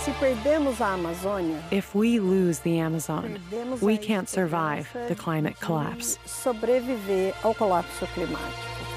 Se perdemos a Amazônia, If we lose the Amazon, perdemos we a can't survive esperança the climate de collapse. sobreviver ao colapso climático.